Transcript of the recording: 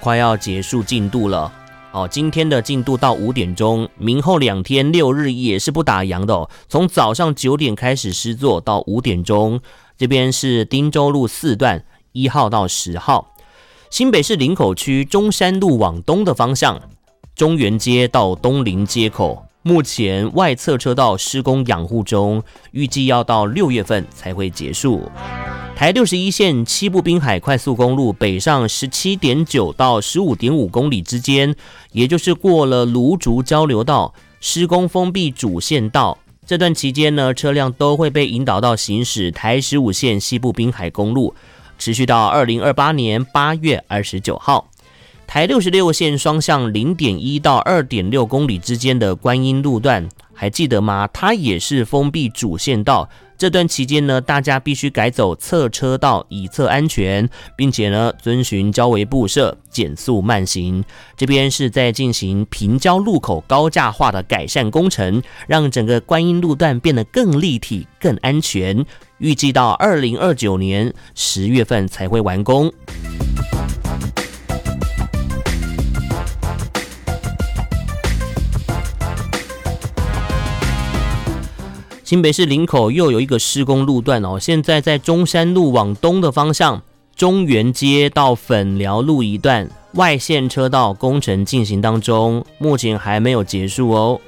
快要结束进度了。今天的进度到5点钟，明后2天6日也是不打烊的从早上9点开始施作到5点钟。这边是汀州路4段1号到10号，新北市林口区中山路往东的方向，中原街到东林街口，目前外侧车道施工养护中，预计要到6月份才会结束。台61线七部滨海快速公路北上 17.9 到 15.5 公里之间，也就是过了芦竹交流道，施工封闭主线道。这段期间呢，车辆都会被引导到行驶台15线西部滨海公路，持续到2028年8月29号。台66线双向 0.1 到 2.6 公里之间的观音路段，还记得吗？它也是封闭主线道。这段期间呢，大家必须改走侧车道以策安全，并且呢遵循交维布设，减速慢行。这边是在进行平交路口高架化的改善工程，让整个观音路段变得更立体、更安全。预计到2029年10月份才会完工。新北市林口又有一个施工路段现在在中山路往东的方向，中原街到粉寮路一段外线车道工程进行当中，目前还没有结束